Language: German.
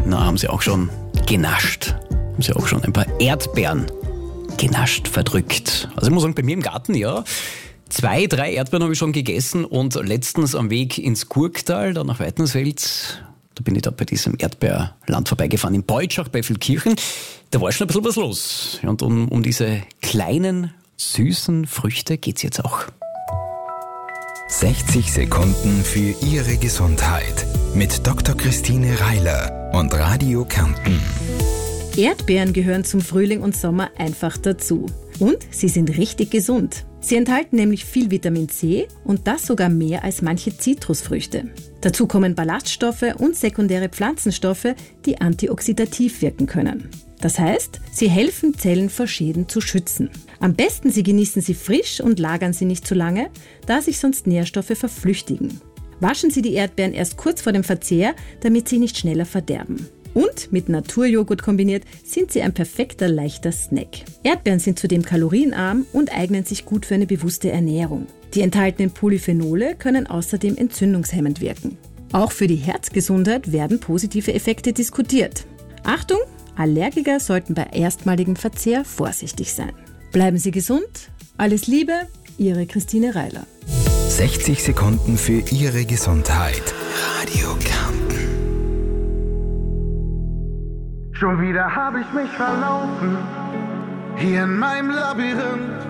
Na, haben Sie auch schon genascht? Haben Sie auch schon ein paar Erdbeeren genascht, verdrückt? Also ich muss sagen, bei mir im Garten, ja, 2, 3 Erdbeeren habe ich schon gegessen und letztens am Weg ins Gurktal, da nach Weitensfeld, da bin ich da bei diesem Erdbeerland vorbeigefahren, in Beutschach bei Feldkirchen. Da war schon ein bisschen was los. Ja, und um diese kleinen, süßen Früchte geht's jetzt auch. 60 Sekunden für Ihre Gesundheit mit Dr. Christine Reiler und Radio Kärnten. Erdbeeren gehören zum Frühling und Sommer einfach dazu. Und sie sind richtig gesund. Sie enthalten nämlich viel Vitamin C und das sogar mehr als manche Zitrusfrüchte. Dazu kommen Ballaststoffe und sekundäre Pflanzenstoffe, die antioxidativ wirken können. Das heißt, sie helfen, Zellen vor Schäden zu schützen. Am besten Sie genießen sie frisch und lagern sie nicht zu lange, da sich sonst Nährstoffe verflüchtigen. Waschen Sie die Erdbeeren erst kurz vor dem Verzehr, damit sie nicht schneller verderben. Und mit Naturjoghurt kombiniert sind sie ein perfekter, leichter Snack. Erdbeeren sind zudem kalorienarm und eignen sich gut für eine bewusste Ernährung. Die enthaltenen Polyphenole können außerdem entzündungshemmend wirken. Auch für die Herzgesundheit werden positive Effekte diskutiert. Achtung! Allergiker sollten bei erstmaligem Verzehr vorsichtig sein. Bleiben Sie gesund. Alles Liebe, Ihre Christine Reiler. 60 Sekunden für Ihre Gesundheit. Radio Kärnten. Schon wieder habe ich mich verlaufen, hier in meinem Labyrinth.